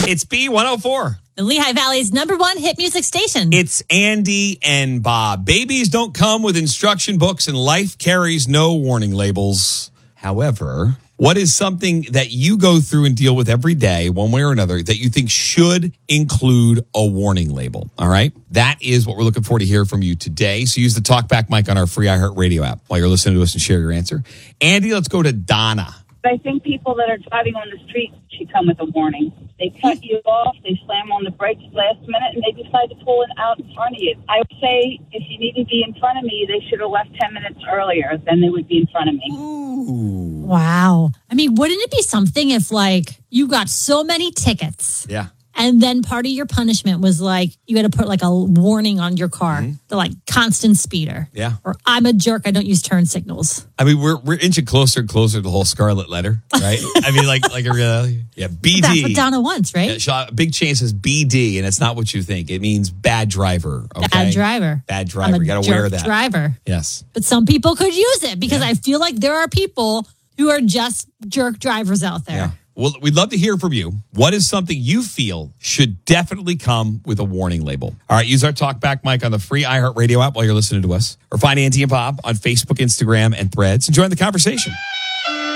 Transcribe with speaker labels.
Speaker 1: It's B104.
Speaker 2: The Lehigh Valley's #1 hit music station.
Speaker 1: It's Andy and Bob. Babies don't come with instruction books and life carries no warning labels. However, what is something that you go through and deal with every day, one way or another, that you think should include a warning label? All right. That is what we're looking for to hear from you today. So use the TalkBack mic on our free iHeartRadio app while you're listening to us and share your answer. Andy, let's go to Donna.
Speaker 3: I think people that are driving on the street should come with a warning. They cut you off, they slam on the brakes last minute, and they decide to pull it out in front of you. I would say if you need to be in front of me, they should have left 10 minutes earlier, then they would be in front of me.
Speaker 1: Ooh.
Speaker 2: Wow. I mean, wouldn't it be something if, like, you got so many tickets?
Speaker 1: Yeah.
Speaker 2: And then part of your punishment was like, you had to put like a warning on your car, the like constant speeder.
Speaker 1: Yeah.
Speaker 2: Or I'm a jerk, I don't use turn signals.
Speaker 1: I mean, we're inching closer and closer to the whole scarlet letter, right? I mean, like a BD.
Speaker 2: That's what Donna wants, right?
Speaker 1: Yeah, big chain says BD, and it's not what you think. It means bad driver. Okay?
Speaker 2: Bad driver.
Speaker 1: Bad driver. You got to wear that.
Speaker 2: Driver.
Speaker 1: Yes.
Speaker 2: But some people could use it because I feel like there are people who are just jerk drivers out there.
Speaker 1: Yeah. Well, we'd love to hear from you. What is something you feel should definitely come with a warning label? All right, use our TalkBack mic on the free iHeartRadio app while you're listening to us. Or find Andy and Bob on Facebook, Instagram, and Threads and join the conversation.